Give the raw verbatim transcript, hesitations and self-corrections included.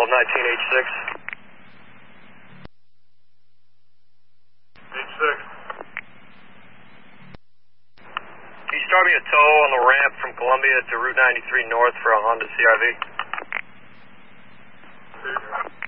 nineteen H six. H six. Can you start me a tow on the ramp from Columbia to Route ninety-three North for a Honda C R V? Two.